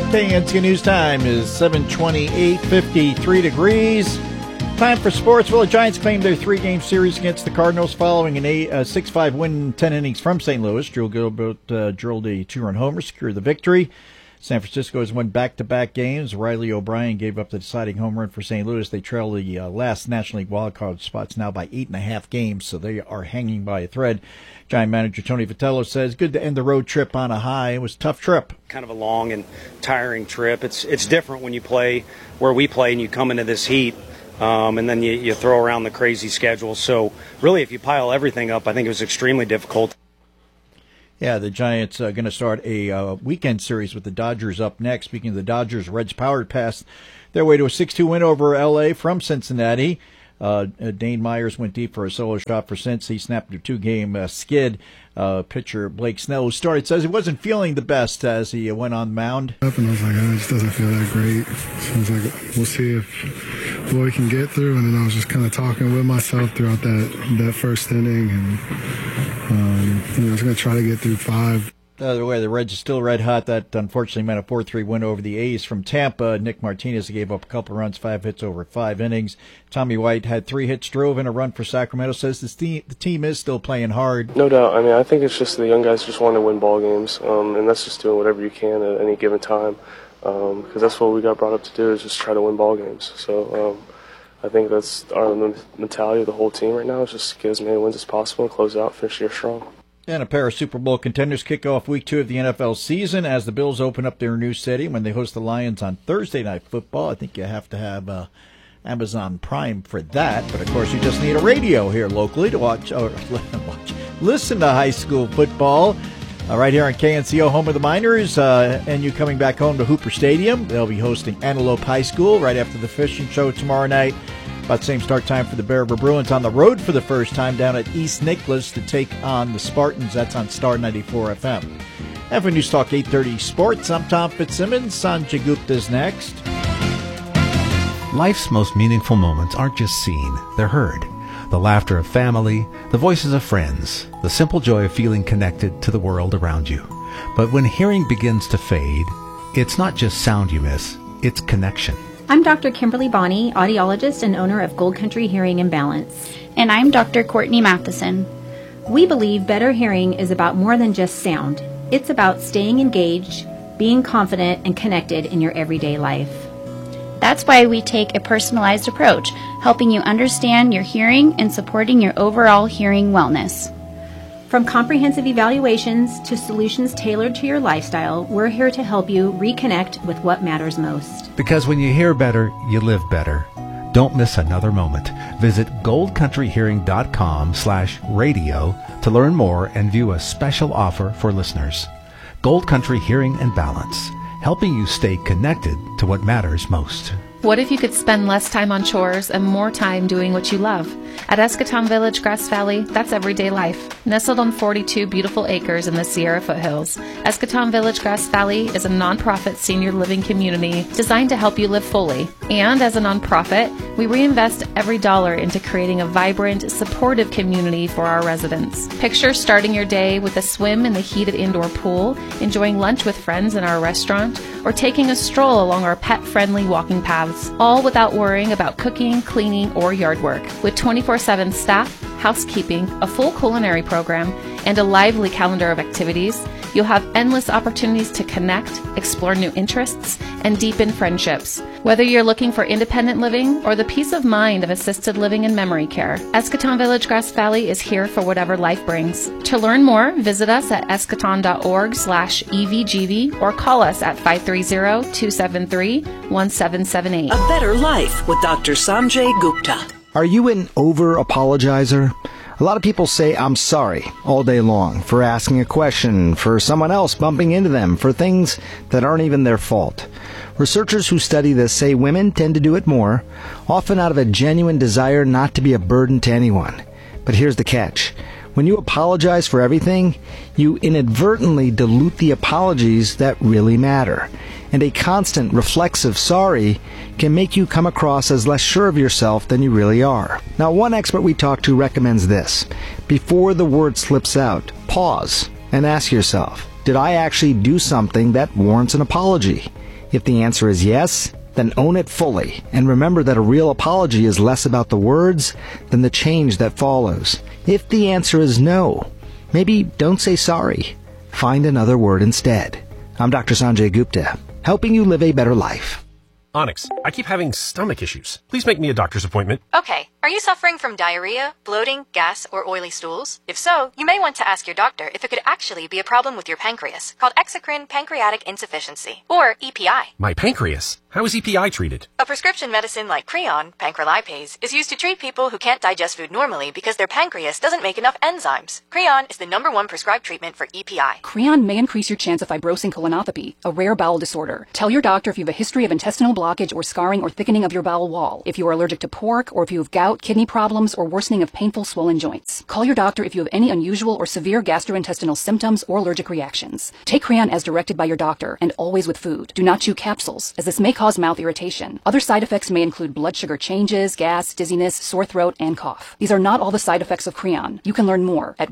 KNC News Time is 7:28, 53 degrees. Time for sports. Well, the Giants claimed their three-game series against the Cardinals following a 6-5 win, 10 innings from St. Louis. Drew Gilbert drilled a two-run homer, secured the victory. San Francisco has won back-to-back games. Riley O'Brien gave up the deciding home run for St. Louis. They trail the last National League wildcard spots now by 8.5 games, so they are hanging by a thread. Giant manager Tony Vitello says, good to end the road trip on a high. It was a tough trip. Kind of a long and tiring trip. It's different when you play where we play and you come into this heat, and then you throw around the crazy schedule. So really, if you pile everything up, I think it was extremely difficult. Yeah, the Giants are going to start a weekend series with the Dodgers up next. Speaking of the Dodgers, Reds powered past their way to a 6-2 win over L.A. from Cincinnati. Dane Myers went deep for a solo shot for Cincy. He snapped a two-game skid. Pitcher Blake Snell, who started, says he wasn't feeling the best as he went on the mound. And I was like, it just doesn't feel that great. So I was like, we'll see what we can get through. And then I was just kind of talking with myself throughout that first inning. And I was going to try to get through 5. The other way, the Reds are still red hot. That unfortunately meant a 4-3 win over the A's from Tampa. Nick Martinez gave up a couple runs, 5 hits over 5 innings. Tommy White had 3 hits, drove in a run for Sacramento. Says the team is still playing hard. No doubt. I mean, I think it's just the young guys just want to win ball games, and that's just doing whatever you can at any given time, because that's what we got brought up to do, is just try to win ball games. So I think that's our mentality of the whole team right now, is just get as many wins as possible and close out, finish the year strong. And a pair of Super Bowl contenders kick off Week 2 of the NFL season as the Bills open up their new stadium when they host the Lions on Thursday Night Football. I think you have to have Amazon Prime for that. But, of course, you just need a radio here locally to listen to high school football. Right here on KNCO, home of the Miners, and you coming back home to Hooper Stadium. They'll be hosting Antelope High School right after the fishing show tomorrow night. About the same start time for the Bear River Bruins on the road for the first time down at East Nicholas to take on the Spartans. That's on Star 94 FM. And for News Talk 830 Sports, I'm Tom Fitzsimmons. Sanjay Gupta's next. Life's most meaningful moments aren't just seen, they're heard. The laughter of family, the voices of friends, the simple joy of feeling connected to the world around you. But when hearing begins to fade, it's not just sound you miss, it's connection. I'm Dr. Kimberly Bonney, audiologist and owner of Gold Country Hearing and Balance. And I'm Dr. Courtney Matheson. We believe better hearing is about more than just sound. It's about staying engaged, being confident, and connected in your everyday life. That's why we take a personalized approach, helping you understand your hearing and supporting your overall hearing wellness. From comprehensive evaluations to solutions tailored to your lifestyle, we're here to help you reconnect with what matters most. Because when you hear better, you live better. Don't miss another moment. Visit goldcountryhearing.com/radio to learn more and view a special offer for listeners. Gold Country Hearing and Balance, helping you stay connected to what matters most. What if you could spend less time on chores and more time doing what you love? At Escatón Village, Grass Valley, that's everyday life. Nestled on 42 beautiful acres in the Sierra foothills, Escatón Village, Grass Valley is a nonprofit senior living community designed to help you live fully. And as a nonprofit, we reinvest every dollar into creating a vibrant, supportive community for our residents. Picture starting your day with a swim in the heated indoor pool, enjoying lunch with friends in our restaurant, or taking a stroll along our pet-friendly walking paths, all without worrying about cooking, cleaning, or yard work. With 24/7 staff, housekeeping, a full culinary program, and a lively calendar of activities, you'll have endless opportunities to connect, explore new interests, and deepen friendships. Whether you're looking for independent living or the peace of mind of assisted living and memory care, Escatón Village Grass Valley is here for whatever life brings. To learn more, visit us at escaton.org/EVGV or call us at 530-273-1778. A better life with Dr. Sanjay Gupta. Are you an over-apologizer? A lot of people say I'm sorry all day long for asking a question, for someone else bumping into them, for things that aren't even their fault. Researchers who study this say women tend to do it more, often out of a genuine desire not to be a burden to anyone. But here's the catch. When you apologize for everything, you inadvertently dilute the apologies that really matter. And a constant reflexive sorry can make you come across as less sure of yourself than you really are. Now, one expert we talked to recommends this. Before the word slips out, pause and ask yourself, Did I actually do something that warrants an apology? If the answer is yes, then own it fully, and remember that a real apology is less about the words than the change that follows. If the answer is no, maybe don't say sorry. Find another word instead. I'm Dr. Sanjay Gupta, helping you live a better life. Onyx, I keep having stomach issues. Please make me a doctor's appointment. Okay. Are you suffering from diarrhea, bloating, gas, or oily stools? If so, you may want to ask your doctor if it could actually be a problem with your pancreas, called exocrine pancreatic insufficiency, or EPI. My pancreas? How is EPI treated? A prescription medicine like Creon, pancrelipase, is used to treat people who can't digest food normally because their pancreas doesn't make enough enzymes. Creon is the #1 prescribed treatment for EPI. Creon may increase your chance of fibrosing colonopathy, a rare bowel disorder. Tell your doctor if you have a history of intestinal blockage or scarring or thickening of your bowel wall, if you are allergic to pork, or if you have gout, kidney problems, or worsening of painful swollen joints. Call your doctor if you have any unusual or severe gastrointestinal symptoms or allergic reactions. Take Creon as directed by your doctor, and always with food. Do not chew capsules, as this may cause mouth irritation. Other side effects may include blood sugar changes, gas, dizziness, sore throat, and cough. These are not all the side effects of Creon. You can learn more at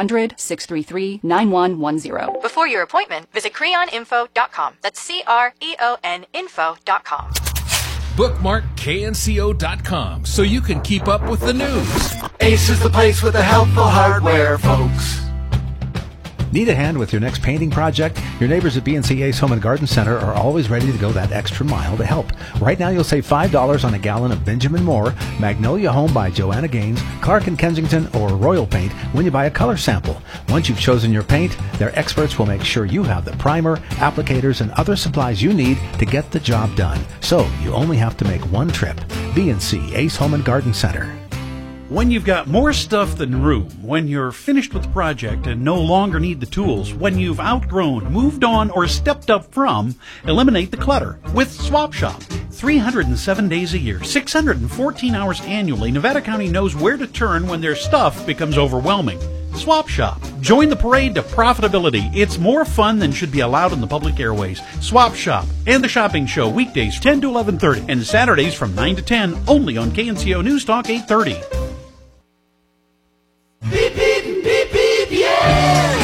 1-800-633-9110. Before your appointment, visit creoninfo.com. That's CREON info.com. Bookmark KNCO.com so you can keep up with the news. Ace is the place with the helpful hardware, folks. Need a hand with your next painting project? Your neighbors at BNC Ace Home and Garden Center are always ready to go that extra mile to help. Right now you'll save $5 on a gallon of Benjamin Moore, Magnolia Home by Joanna Gaines, Clark & Kensington, or Royal Paint when you buy a color sample. Once you've chosen your paint, their experts will make sure you have the primer, applicators, and other supplies you need to get the job done. So you only have to make one trip. BNC Ace Home and Garden Center. When you've got more stuff than room, when you're finished with the project and no longer need the tools, when you've outgrown, moved on, or stepped up from, eliminate the clutter with Swap Shop. 307 days a year, 614 hours annually, Nevada County knows where to turn when their stuff becomes overwhelming. Swap Shop. Join the parade to profitability. It's more fun than should be allowed in the public airways. Swap Shop and the Shopping Show, weekdays 10 to 11:30 and Saturdays from 9 to 10, only on KNCO News Talk 830. Beep, beep, beep, beep, yeah!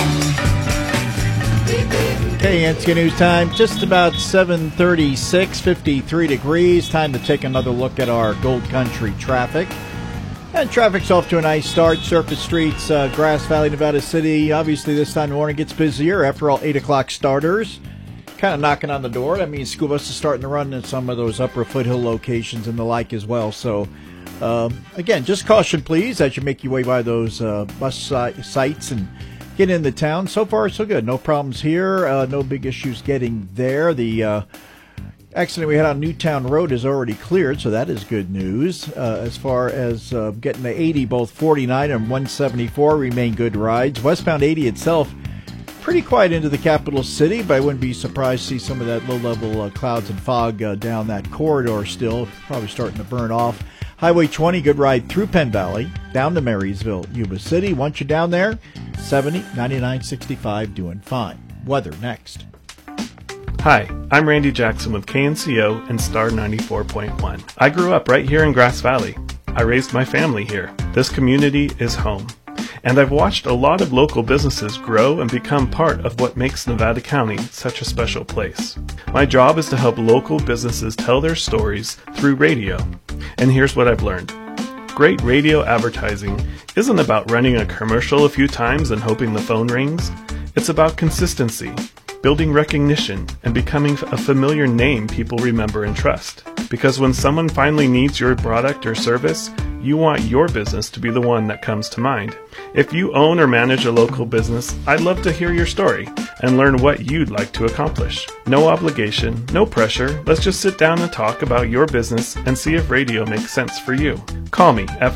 KNCO News Time, just about 7:36, 53 degrees. Time to take another look at our Gold Country traffic. And traffic's off to a nice start. Surface streets, Grass Valley, Nevada City. Obviously, this time of morning gets busier after all 8 o'clock starters. Kind of knocking on the door. That means school buses starting to run in some of those upper foothill locations and the like as well. So, again, just caution, please, as you make your way by those bus sites and get into town. So far, so good. No problems here. No big issues getting there. The accident we had on Newtown Road is already cleared, so that is good news. As far as getting to 80, both 49 and 174 remain good rides. Westbound 80 itself, pretty quiet into the capital city, but I wouldn't be surprised to see some of that low-level clouds and fog down that corridor still, probably starting to burn off. Highway 20, good ride through Penn Valley, down to Marysville, Yuba City. Once you're down there, 70, 99, 65, doing fine. Weather next. Hi, I'm Randy Jackson with KNCO and Star 94.1. I grew up right here in Grass Valley. I raised my family here. This community is home. And I've watched a lot of local businesses grow and become part of what makes Nevada County such a special place. My job is to help local businesses tell their stories through radio. And here's what I've learned. Great radio advertising isn't about running a commercial a few times and hoping the phone rings. It's about consistency, building recognition, and becoming a familiar name people remember and trust. Because when someone finally needs your product or service, you want your business to be the one that comes to mind. If you own or manage a local business, I'd love to hear your story and learn what you'd like to accomplish. No obligation, no pressure. Let's just sit down and talk about your business and see if radio makes sense for you. Call me at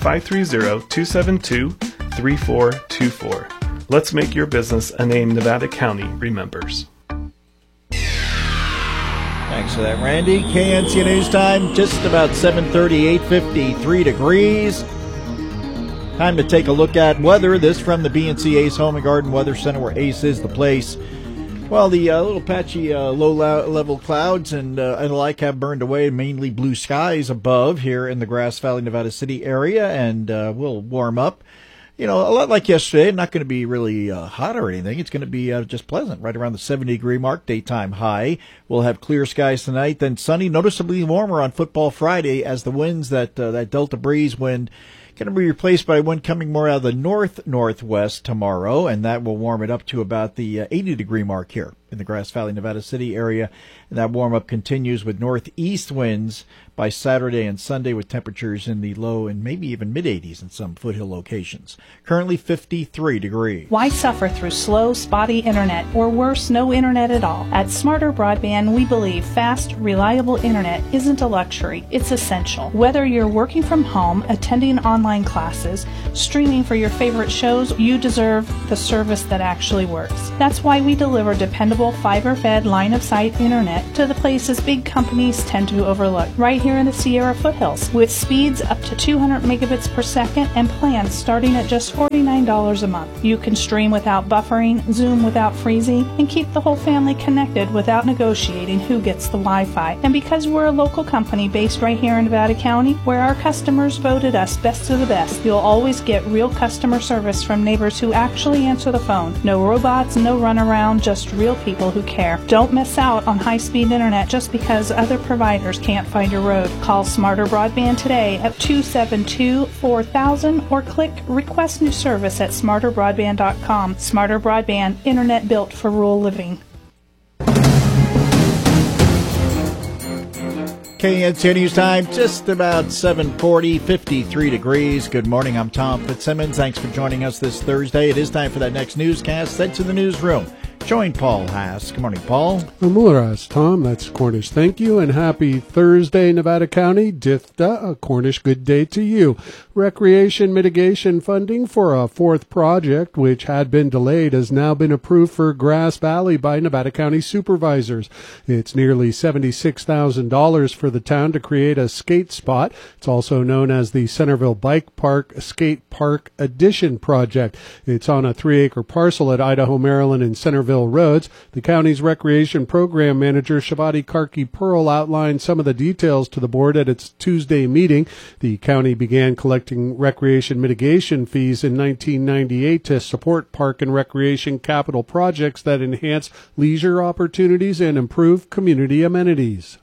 530-272-3424. Let's make your business a name Nevada County remembers. Thanks for that, Randy. KNCO News Time, just about 7:38, 53 degrees. Time to take a look at weather. This from the BNC Ace Home and Garden Weather Center, where Ace is the place. Well, the little patchy low-level clouds and the like have burned away. Mainly blue skies above here in the Grass Valley, Nevada City area, and will warm up. a lot like yesterday. Not going to be really hot or anything. It's going to be just pleasant, right around the 70-degree mark, daytime high. We'll have clear skies tonight, then sunny, noticeably warmer on Football Friday as the winds, that Delta breeze wind, going to be replaced by wind coming more out of the north-northwest tomorrow, and that will warm it up to about the 80-degree mark here in the Grass Valley, Nevada City area. And that warm-up continues with northeast winds by Saturday and Sunday, with temperatures in the low and maybe even mid-80s in some foothill locations. Currently 53 degrees. Why suffer through slow, spotty internet, or worse, no internet at all? At Smarter Broadband, we believe fast, reliable internet isn't a luxury, it's essential. Whether you're working from home, attending online classes, streaming for your favorite shows, you deserve the service that actually works. That's why we deliver dependable fiber-fed line-of-sight internet to the places big companies tend to overlook, right here in the Sierra foothills, with speeds up to 200 megabits per second and plans starting at just $49 a month. You can stream without buffering, Zoom without freezing, and keep the whole family connected without negotiating who gets the Wi-Fi. And because we're a local company based right here in Nevada County, where our customers voted us best of the best, you'll always get real customer service from neighbors who actually answer the phone. No robots, no runaround, just real people who care. Don't miss out on high-speed internet just because other providers can't find your road. Call Smarter Broadband today at 272-4000 or click Request New Service at smarterbroadband.com. Smarter Broadband, internet built for rural living. KNCO News Time, just about 7:40, 53 degrees. Good morning, I'm Tom Fitzsimmons. Thanks for joining us this Thursday. It is time for that next newscast. Sent to the newsroom. Join Paul Haas. Good morning, Paul. Mulas, Tom. That's Cornish. Thank you, and happy Thursday, Nevada County. Dithda, a Cornish good day to you. Recreation mitigation funding for a fourth project, which had been delayed, has now been approved for Grass Valley by Nevada County supervisors. It's nearly $76,000 for the town to create a skate spot. It's also known as the Centerville Bike Park Skate Park Addition Project. It's on a 3-acre parcel at Idaho, Maryland, and Centerville Roads. The county's recreation program manager, Shavati Karki Pearl, outlined some of the details to the board at its Tuesday meeting. The county began collecting recreation mitigation fees in 1998 to support park and recreation capital projects that enhance leisure opportunities and improve community amenities.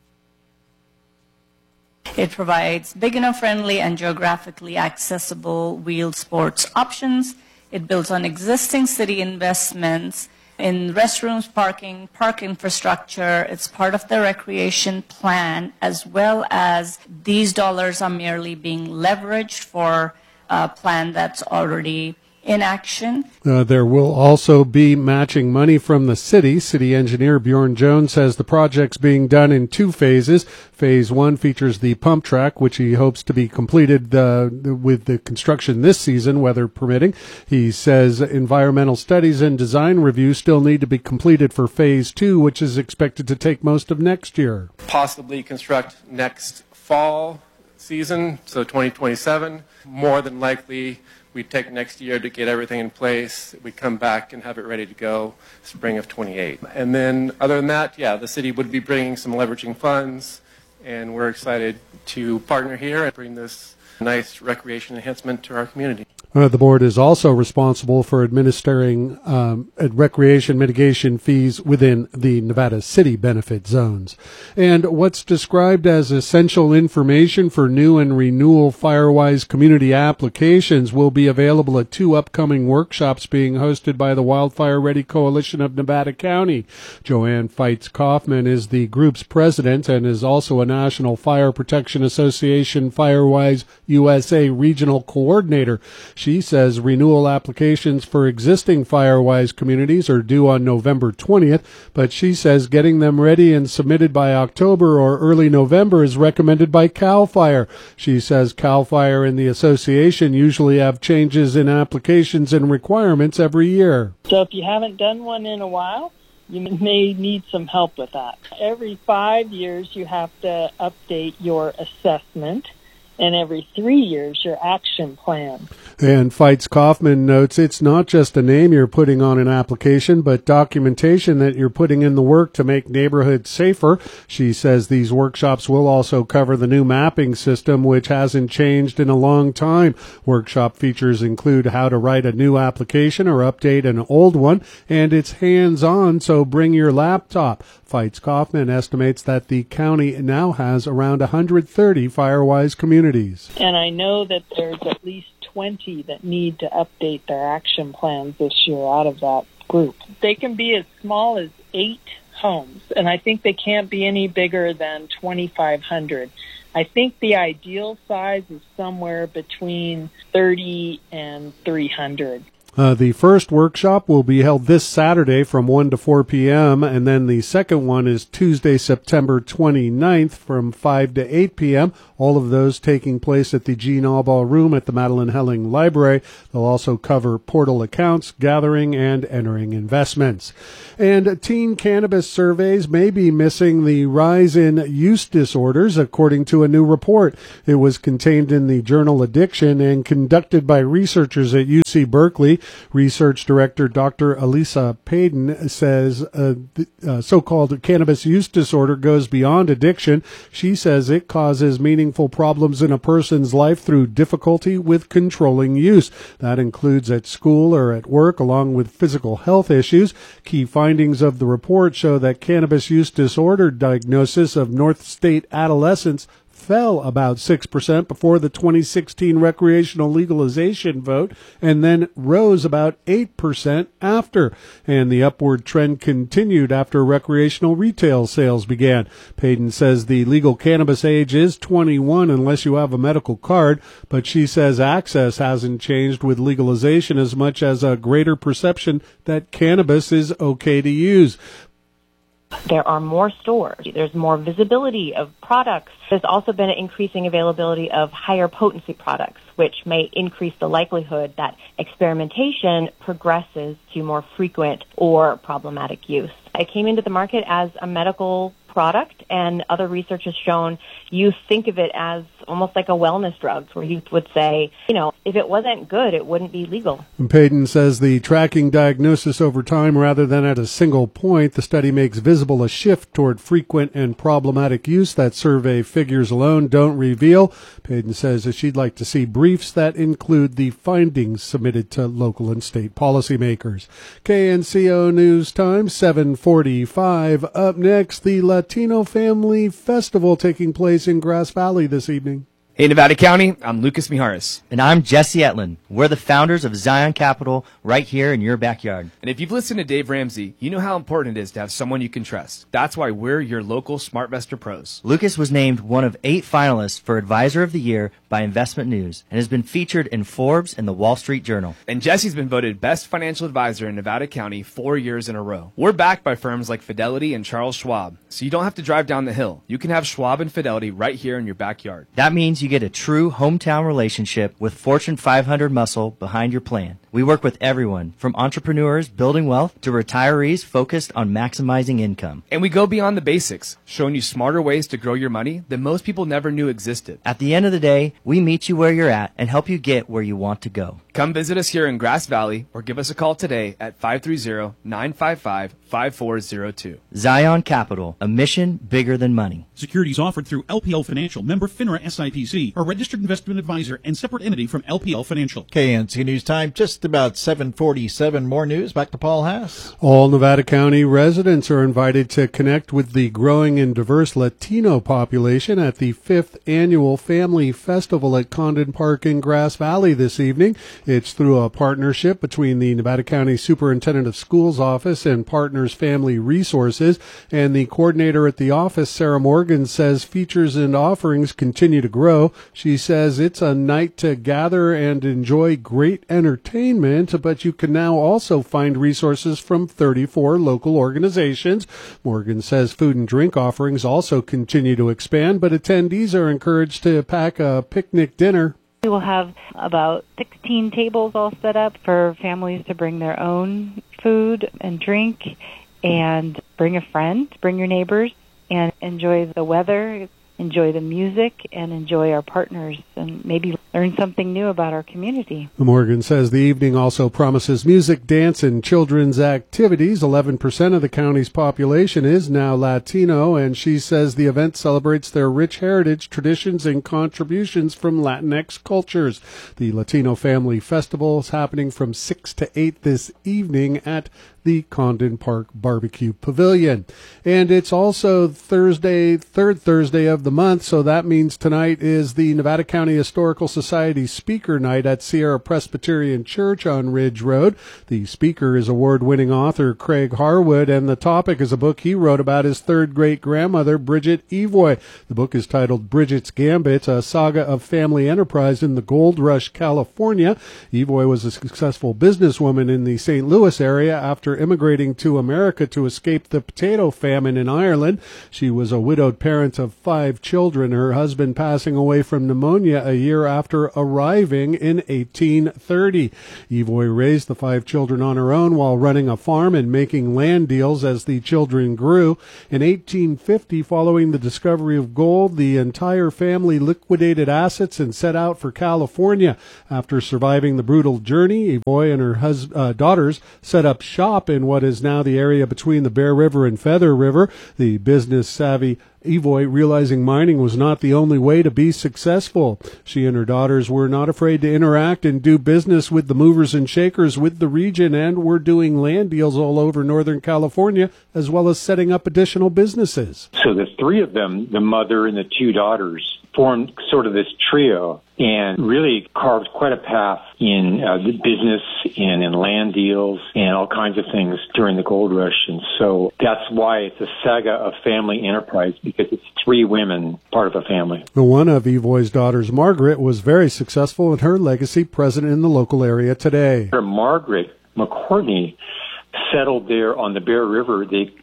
It provides beginner-friendly and geographically accessible wheeled sports options. It builds on existing city investments in restrooms, parking, park infrastructure. It's part of the recreation plan, as well as these dollars are merely being leveraged for a plan that's already in action. There will also be matching money from the city. City engineer Bjorn Jones says the project's being done in 2 phases. Phase 1 features the pump track, which he hopes to be completed with the construction this season, weather permitting. He says environmental studies and design review still need to be completed for Phase 2, which is expected to take most of next year. Possibly construct next fall season, so 2027. More than likely, we take next year to get everything in place. We come back and have it ready to go spring of 28. And then other than that, the city would be bringing some leveraging funds, and we're excited to partner here and bring this nice recreation enhancement to our community. The board is also responsible for administering recreation mitigation fees within the Nevada City benefit zones. And what's described as essential information for new and renewal Firewise community applications will be available at 2 upcoming workshops being hosted by the Wildfire Ready Coalition of Nevada County. Joanne Feitz Kaufman is the group's president and is also a National Fire Protection Association Firewise USA regional coordinator. She says renewal applications for existing Firewise communities are due on November 20th, but she says getting them ready and submitted by October or early November is recommended by CAL FIRE. She says CAL FIRE and the association usually have changes in applications and requirements every year. So if you haven't done one in a while, you may need some help with that. Every 5 years you have to update your assessment. and every 3 years your action plan. And Fights Kaufman notes it's not just a name you're putting on an application, but documentation that you're putting in the work to make neighborhoods safer. She says these workshops will also cover the new mapping system, which hasn't changed in a long time. Workshop features include how to write a new application or update an old one, and it's hands-on, so bring your laptop. Fights Kaufman estimates that the county now has around 130 Firewise communities. And I know that there's at least 20 that need to update their action plans this year out of that group. They can be as small as 8 homes, and I think they can't be any bigger than 2,500. I think the ideal size is somewhere between 30 and 300. The first workshop will be held this Saturday from 1 to 4 p.m., and then the second one is Tuesday, September 29th from 5 to 8 p.m., all of those taking place at the Jean Allbaugh Room at the Madeline Helling Library. They'll also cover portal accounts, gathering, and entering investments. And teen cannabis surveys may be missing the rise in use disorders, according to a new report. It was contained in the journal Addiction and conducted by researchers at UC Berkeley. Research Director Dr. Elisa Payden says the so-called cannabis use disorder goes beyond addiction. She says it causes meaningful problems in a person's life through difficulty with controlling use. That includes at school or at work, along with physical health issues. Key findings of the report show that cannabis use disorder diagnosis of North State adolescents fell about 6% before the 2016 recreational legalization vote, and then rose about 8% after. And the upward trend continued after recreational retail sales began. Payden says the legal cannabis age is 21 unless you have a medical card, but she says access hasn't changed with legalization as much as a greater perception that cannabis is okay to use. There are more stores. There's more visibility of products. There's also been an increasing availability of higher potency products, which may increase the likelihood that experimentation progresses to more frequent or problematic use. It came into the market as a medical product, and other research has shown youth think of it as almost like a wellness drug, where youth would say, if it wasn't good, it wouldn't be legal. Payden says the tracking diagnosis over time rather than at a single point, the study makes visible a shift toward frequent and problematic use that survey figures alone don't reveal. Payden says that she'd like to see briefs that include the findings submitted to local and state policymakers. KNCO News Time, 7:45. Up next, the Latino Family Festival taking place in Grass Valley this evening. Hey, Nevada County, I'm Lucas Mijares. And I'm Jesse Etlin. We're the founders of Zion Capital right here in your backyard. And if you've listened to Dave Ramsey, you know how important it is to have someone you can trust. That's why we're your local SmartVestor pros. Lucas was named one of 8 finalists for Advisor of the Year by Investment News and has been featured in Forbes and the Wall Street Journal. And Jesse's been voted Best Financial Advisor in Nevada County 4 years in a row. We're backed by firms like Fidelity and Charles Schwab, so you don't have to drive down the hill. You can have Schwab and Fidelity right here in your backyard. That means you get a true hometown relationship with Fortune 500 muscle behind your plan. We work with everyone, from entrepreneurs building wealth to retirees focused on maximizing income. And we go beyond the basics, showing you smarter ways to grow your money that most people never knew existed. At the end of the day, we meet you where you're at and help you get where you want to go. Come visit us here in Grass Valley or give us a call today at 530-955-5402. Zion Capital, a mission bigger than money. Securities offered through LPL Financial, member FINRA SIPC, a registered investment advisor and separate entity from LPL Financial. KNC News Time, just about 7:47. More news. Back to Paul Haas. All Nevada County residents are invited to connect with the growing and diverse Latino population at the 5th Annual Family Festival at Condon Park in Grass Valley this evening. It's through a partnership between the Nevada County Superintendent of Schools Office and Partners Family Resources, and the coordinator at the office, Sarah Morgan, says features and offerings continue to grow. She says it's a night to gather and enjoy great entertainment, but you can now also find resources from 34 local organizations. Morgan says food and drink offerings also continue to expand, but attendees are encouraged to pack a picnic dinner. We will have about 16 tables all set up for families to bring their own food and drink, and bring a friend, bring your neighbors, and enjoy the weather. enjoy the music and enjoy our partners and maybe learn something new about our community. Morgan says the evening also promises music, dance, and children's activities. 11% of the county's population is now Latino, and she says the event celebrates their rich heritage, traditions, and contributions from Latinx cultures. The Latino Family Festival is happening from 6 to 8 this evening at the Condon Park Barbecue Pavilion. And it's also Thursday, third Thursday of the month, so that means tonight is the Nevada County Historical Society Speaker Night at Sierra Presbyterian Church on Ridge Road. The speaker is award-winning author Craig Harwood, and the topic is a book he wrote about his third great-grandmother, Bridget Evoy. The book is titled Bridget's Gambit, a saga of family enterprise in the Gold Rush, California. Evoy was a successful businesswoman in the St. Louis area after immigrating to America to escape the potato famine in Ireland. She was a widowed parent of 5 children, her husband passing away from pneumonia a year after arriving in 1830. Evoy raised the 5 children on her own while running a farm and making land deals as the children grew. In 1850, following the discovery of gold, the entire family liquidated assets and set out for California. After surviving the brutal journey, Evoy and her daughters set up shop in what is now the area between the Bear River and Feather River. The business-savvy Evoy, realizing mining was not the only way to be successful. She and her daughters were not afraid to interact and do business with the movers and shakers with the region, and were doing land deals all over Northern California, as well as setting up additional businesses. So the 3 of them, the mother and the 2 daughters, formed sort of this trio and really carved quite a path in the business and in land deals and all kinds of things during the gold rush. And so that's why it's a saga of family enterprise, because it's 3 women, part of a family. One of Evoy's daughters, Margaret, was very successful in her legacy, present in the local area today. Margaret McCourtney settled there on the Bear River.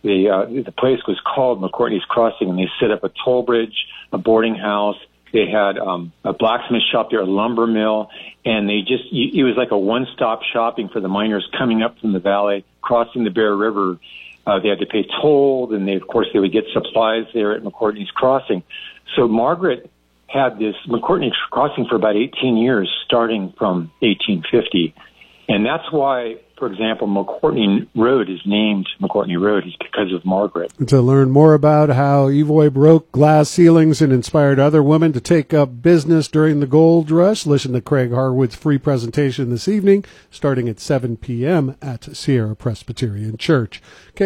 The place was called McCourtney's Crossing, and they set up a toll bridge, a boarding house. They had a blacksmith shop there, a lumber mill, and it was like a one-stop shopping for the miners coming up from the valley, crossing the Bear River. They had to pay toll, and of course they would get supplies there at McCourtney's Crossing. So Margaret had this McCourtney's Crossing for about 18 years, starting from 1850. And that's why, for example, McCourtney Road is named McCourtney Road, is because of Margaret. To learn more about how Evoy broke glass ceilings and inspired other women to take up business during the gold rush, listen to Craig Harwood's free presentation this evening, starting at 7 p.m. at Sierra Presbyterian Church.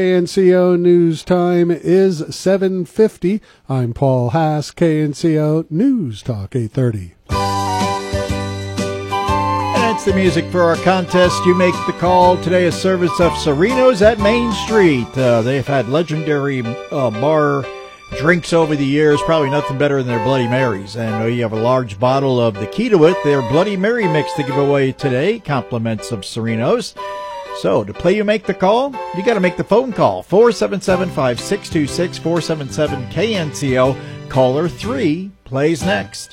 KNCO News Time is 7:50. I'm Paul Haas, KNCO News Talk 830. That's the music for our contest. You make the call. Today, a service of Serenos at Main Street. They've had legendary bar drinks over the years. Probably nothing better than their Bloody Marys. And you have a large bottle of the key to it, their Bloody Mary mix, to give away today. Compliments of Serenos. So, to play You Make the Call, you got to make the phone call. 477-5626, 477-KNCO. Caller 3 plays next.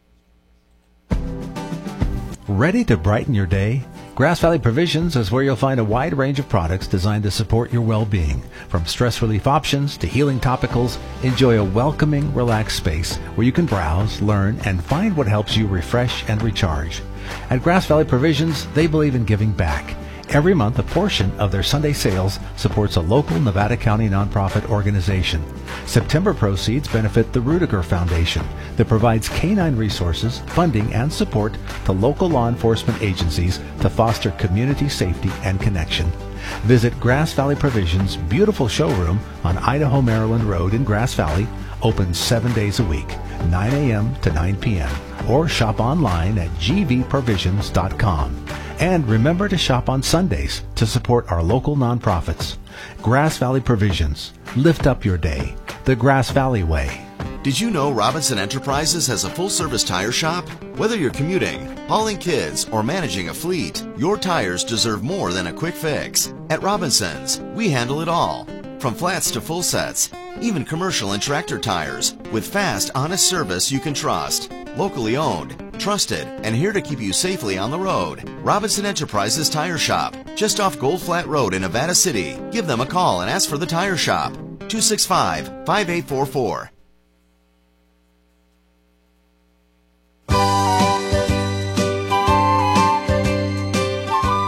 Ready to brighten your day? Grass Valley Provisions is where you'll find a wide range of products designed to support your well-being. From stress relief options to healing topicals, enjoy a welcoming, relaxed space where you can browse, learn, and find what helps you refresh and recharge. At Grass Valley Provisions, they believe in giving back. Every month, a portion of their Sunday sales supports a local Nevada County nonprofit organization. September proceeds benefit the Rudiger Foundation that provides canine resources, funding, and support to local law enforcement agencies to foster community safety and connection. Visit Grass Valley Provisions' beautiful showroom on Idaho Maryland Road in Grass Valley, open 7 days a week, 9 a.m. to 9 p.m., or shop online at gvprovisions.com. And remember to shop on Sundays to support our local nonprofits. Grass Valley Provisions. Lift up your day. The Grass Valley way. Did you know Robinson Enterprises has a full-service tire shop? Whether you're commuting, hauling kids, or managing a fleet, your tires deserve more than a quick fix. At Robinson's, we handle it all. From flats to full sets, even commercial and tractor tires, with fast, honest service you can trust. Locally owned, trusted, and here to keep you safely on the road. Robinson Enterprises Tire Shop, just off Gold Flat Road in Nevada City. Give them a call and ask for the Tire Shop. 265-5844.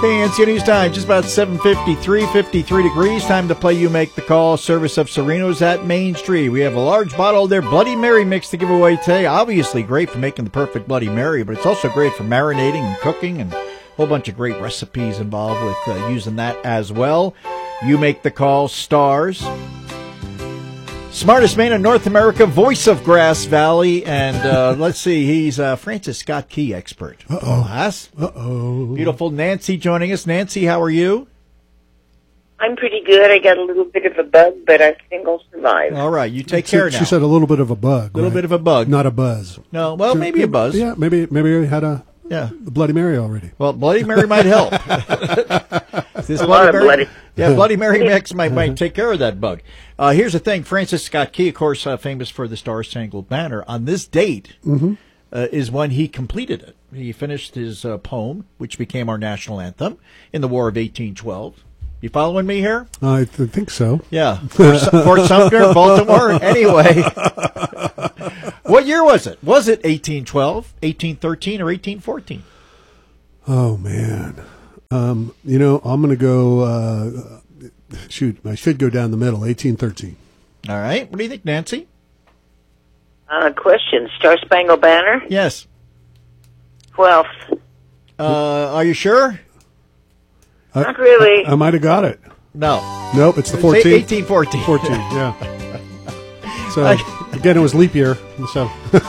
KNC News Time, just about 7:53, 53 degrees. Time to play You Make the Call. Service of Sereno's at Main Street. We have a large bottle of their Bloody Mary mix to give away today. Obviously great for making the perfect Bloody Mary, but it's also great for marinating and cooking, and a whole bunch of great recipes involved with using that as well. You Make the Call stars smartest man in North America, voice of Grass Valley, and let's see, he's Francis Scott Key expert. Uh-oh. Beautiful Nancy joining us. Nancy, how are you? I'm pretty good. I got a little bit of a bug, but I think I'll survive. All right, you take care now. She said a little bit of a bug. A little bit of a bug. Not a buzz. No, well, maybe a buzz. Yeah, maybe we had a Bloody Mary already. Well, Bloody Mary might help. This Bloody Mary mix might take care of that bug. Here's the thing. Francis Scott Key, of course, famous for the Star Spangled Banner. On this date is when he completed it. He finished his poem, which became our national anthem, in the War of 1812. You following me here? I think so. Yeah. Fort Sumter, Baltimore. Anyway. What year was it? Was it 1812, 1813, or 1814? Oh, man. I'm going to go, I should go down the middle, 1813. All right. What do you think, Nancy? Question. Star Spangled Banner? Yes. 12th. Are you sure? Not really. I might have got it. No. Nope, it's the 14th. 1814. 14, yeah. So, again, it was leap year. So.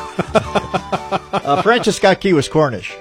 Francis Scott Key was Cornish.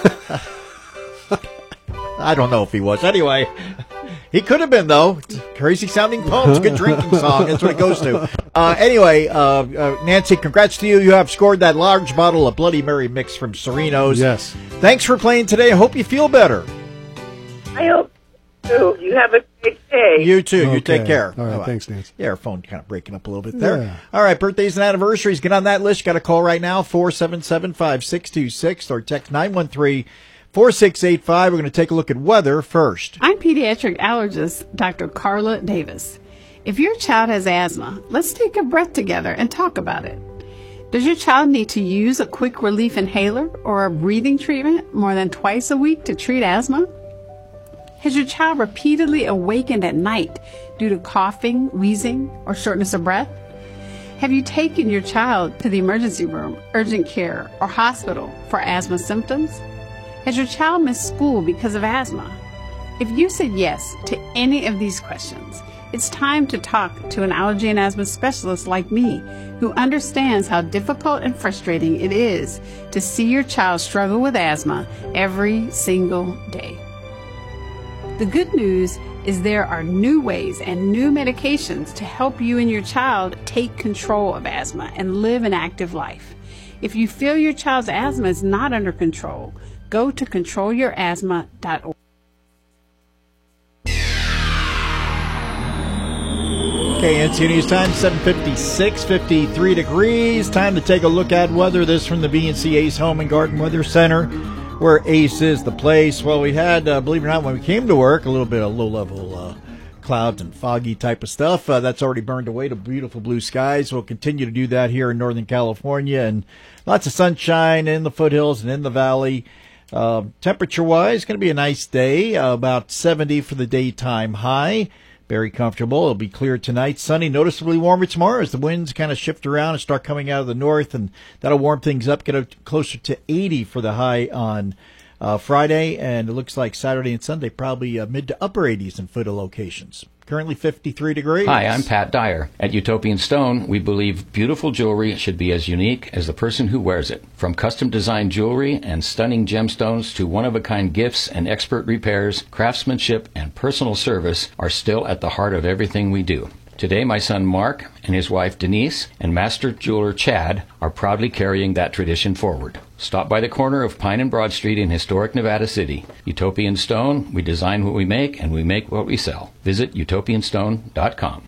I don't know if he was. Anyway, he could have been, though. Crazy sounding poems, good drinking song. That's what it goes to. Anyway, Nancy, congrats to you. You have scored that large bottle of Bloody Mary mix from Sereno's. Yes. Thanks for playing today. I hope you feel better. I hope so. You have a great day. You too. Okay. You take care. All right. Thanks, Nancy. Yeah, our phone kind of breaking up a little bit there. Yeah. All right, birthdays and anniversaries. Get on that list. Got a call right now, 477-5626, or text 913-4685. We're going to take a look at weather first. I'm pediatric allergist Dr. Carla Davis. If your child has asthma, let's take a breath together and talk about it. Does your child need to use a quick relief inhaler or a breathing treatment more than twice a week to treat asthma? Has your child repeatedly awakened at night due to coughing, wheezing, or shortness of breath? Have you taken your child to the emergency room, urgent care, or hospital for asthma symptoms? Has your child missed school because of asthma? If you said yes to any of these questions, it's time to talk to an allergy and asthma specialist like me, who understands how difficult and frustrating it is to see your child struggle with asthma every single day. The good news is there are new ways and new medications to help you and your child take control of asthma and live an active life. If you feel your child's asthma is not under control, go to controlyourasthma.org. KNC News Time, 7:56, 53 degrees. Time to take a look at weather. This from the BNC Ace Home and Garden Weather Center, where Ace is the place. Well, we had, believe it or not, when we came to work, a little bit of low-level clouds and foggy type of stuff. That's already burned away to beautiful blue skies. We'll continue to do that here in Northern California, and lots of sunshine in the foothills and in the valley. Temperature-wise, going to be a nice day, about 70 for the daytime high. Very comfortable. It'll be clear tonight. Sunny, noticeably warmer tomorrow as the winds kind of shift around and start coming out of the north, and that'll warm things up, get up closer to 80 for the high on Friday, and it looks like Saturday and Sunday probably mid to upper 80s in foot locations. Currently 53 degrees. Hi, I'm Pat Dyer. At Utopian Stone, we believe beautiful jewelry should be as unique as the person who wears it. From custom-designed jewelry and stunning gemstones to one-of-a-kind gifts and expert repairs, craftsmanship and personal service are still at the heart of everything we do. Today, my son Mark and his wife Denise and master jeweler Chad are proudly carrying that tradition forward. Stop by the corner of Pine and Broad Street in historic Nevada City. Utopian Stone, we design what we make and we make what we sell. Visit utopianstone.com.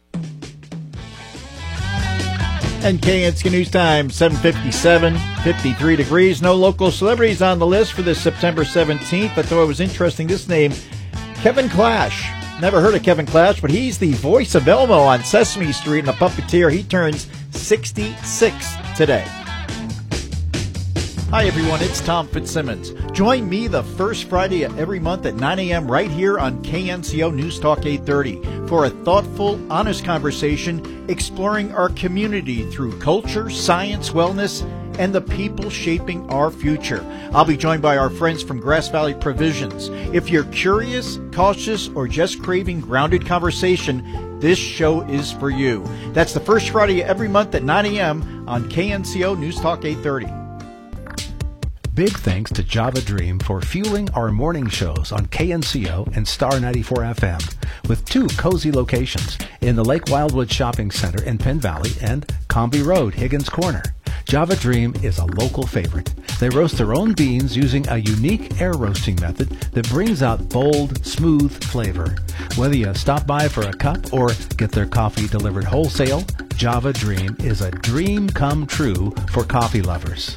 And KNC News Time, 7:57, 53 degrees. No local celebrities on the list for this September 17th. I thought it was interesting. This name, Kevin Clash. Never heard of Kevin Clash, but he's the voice of Elmo on Sesame Street and a puppeteer. He turns 66 today. Hi, everyone. It's Tom Fitzsimmons. Join me the first Friday of every month at 9 a.m. right here on KNCO News Talk 830 for a thoughtful, honest conversation exploring our community through culture, science, wellness, and the people shaping our future. I'll be joined by our friends from Grass Valley Provisions. If you're curious, cautious, or just craving grounded conversation, this show is for you. That's the first Friday of every month at 9 a.m. on KNCO News Talk 830. Big thanks to Java Dream for fueling our morning shows on KNCO and Star 94 FM with 2 cozy locations in the Lake Wildwood Shopping Center in Penn Valley and Comby Road, Higgins Corner. Java Dream is a local favorite. They roast their own beans using a unique air roasting method that brings out bold, smooth flavor. Whether you stop by for a cup or get their coffee delivered wholesale, Java Dream is a dream come true for coffee lovers.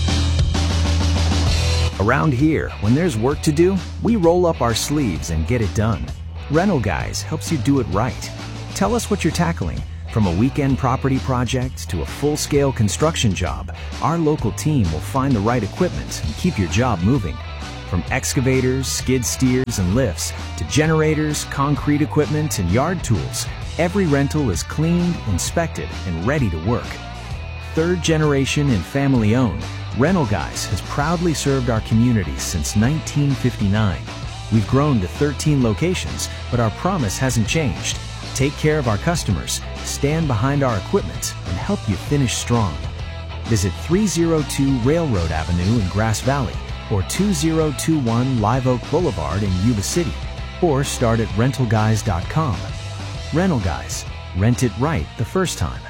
Around here, when there's work to do, we roll up our sleeves and get it done. Rental Guys helps you do it right. Tell us what you're tackling. From a weekend property project to a full-scale construction job, our local team will find the right equipment and keep your job moving. From excavators, skid steers, and lifts to generators, concrete equipment, and yard tools, every rental is cleaned, inspected, and ready to work. Third generation and family owned, Rental Guys has proudly served our community since 1959. We've grown to 13 locations, but our promise hasn't changed. Take care of our customers, stand behind our equipment, and help you finish strong. Visit 302 Railroad Avenue in Grass Valley or 2021 Live Oak Boulevard in Yuba City, or start at rentalguys.com. Rental Guys. Rent it right the first time.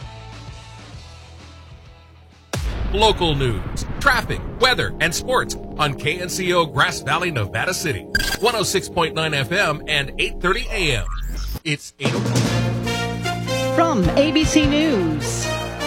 Local news, traffic, weather, and sports on KNCO Grass Valley, Nevada City. 106.9 FM and 8:30 AM. It's 8 o'clock. From ABC News,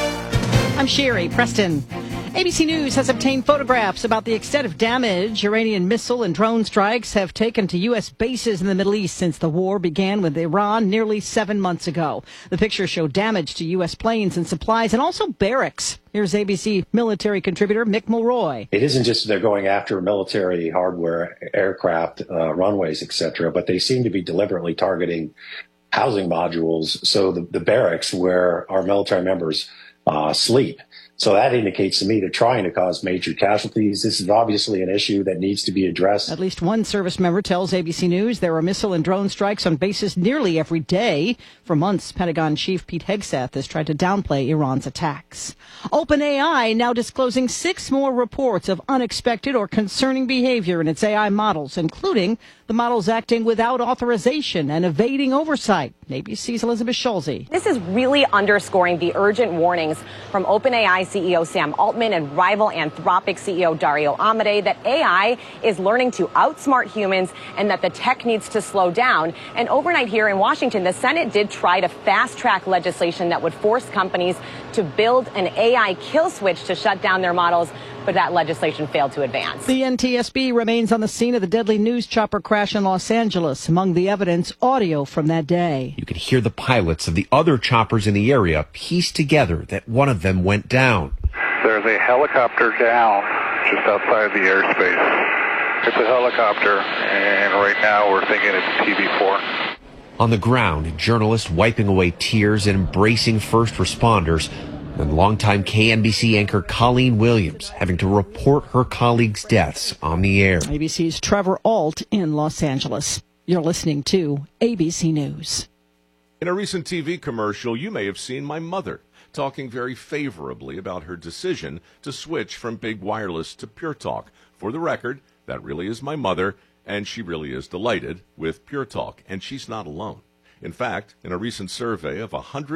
I'm Sherry Preston. ABC News has obtained photographs about the extent of damage Iranian missile and drone strikes have taken to U.S. bases in the Middle East since the war began with Iran nearly 7 months ago. The pictures show damage to U.S. planes and supplies and also barracks. Here's ABC military contributor Mick Mulroy. It isn't just they're going after military hardware, aircraft, runways, etc., but they seem to be deliberately targeting housing modules, so the barracks where our military members sleep. So that indicates to me they're trying to cause major casualties. This is obviously an issue that needs to be addressed. At least one service member tells ABC News there are missile and drone strikes on bases nearly every day. For months, Pentagon Chief Pete Hegseth has tried to downplay Iran's attacks. OpenAI now disclosing 6 more reports of unexpected or concerning behavior in its AI models, including the models acting without authorization and evading oversight. ABC's Elizabeth Schulze. This is really underscoring the urgent warnings from OpenAI CEO Sam Altman and rival Anthropic CEO Dario Amodei that AI is learning to outsmart humans and that the tech needs to slow down. And overnight here in Washington, the Senate did try to fast-track legislation that would force companies to build an AI kill switch to shut down their models, but that legislation failed to advance. The NTSB remains on the scene of the deadly news chopper crash in Los Angeles. Among the evidence, audio from that day. You could hear the pilots of the other choppers in the area piece together that one of them went down. There's a helicopter down just outside the airspace. It's a helicopter, and right now we're thinking it's a TV-4. On the ground, journalists wiping away tears and embracing first responders, and longtime KNBC anchor Colleen Williams having to report her colleagues' deaths on the air. ABC's Trevor Ault in Los Angeles. You're listening to ABC News. In a recent TV commercial, you may have seen my mother talking very favorably about her decision to switch from big wireless to Pure Talk. For the record, that really is my mother, and she really is delighted with Pure Talk, and she's not alone. In fact, in a recent survey of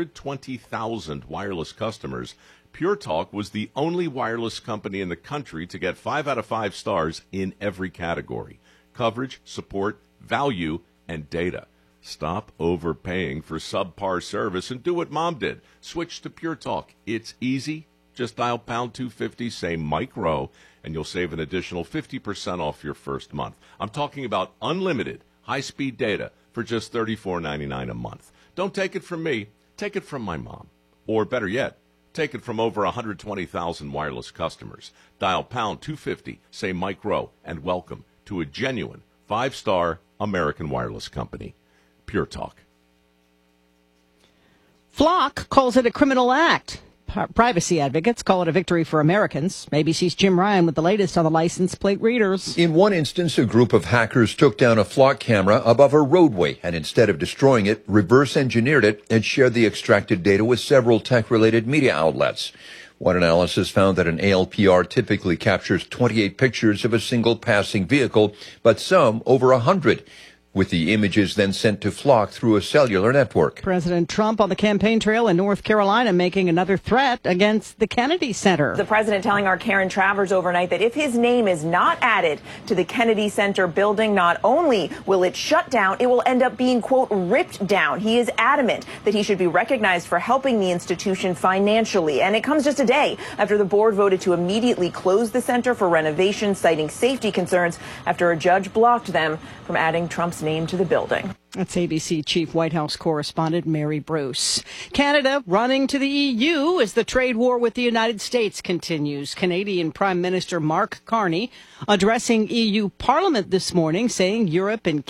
120,000 wireless customers, Pure Talk was the only wireless company in the country to get 5 out of 5 stars in every category: coverage, support, value, and data. Stop overpaying for subpar service and do what Mom did. Switch to Pure Talk. It's easy. Just dial pound 250, say Mike Rowe, and you'll save an additional 50% off your first month. I'm talking about unlimited high-speed data for just $34.99 a month. Don't take it from me. Take it from my mom. Or better yet, Take it from over 120,000 wireless customers. Dial pound 250, say Mike Rowe, and welcome to a genuine 5-star American wireless company. Pure Talk. Flock calls it a criminal act. Privacy advocates call it a victory for Americans. ABC's Jim Ryan with the latest on the license plate readers. In one instance, a group of hackers took down a Flock camera above a roadway and instead of destroying it, reverse engineered it and shared the extracted data with several tech-related media outlets. One analysis found that an ALPR typically captures 28 pictures of a single passing vehicle, but some over 100. With the images then sent to Flock through a cellular network. President Trump on the campaign trail in North Carolina making another threat against the Kennedy Center. The president telling our Karen Travers overnight that if his name is not added to the Kennedy Center building, not only will it shut down, it will end up being, quote, ripped down. He is adamant that he should be recognized for helping the institution financially. And it comes just a day after the board voted to immediately close the center for renovation, citing safety concerns after a judge blocked them from adding Trump's name to the building. That's ABC Chief White House correspondent Mary Bruce. Canada running to the EU as the trade war with the United States continues. Canadian Prime Minister Mark Carney addressing EU Parliament this morning, saying Europe and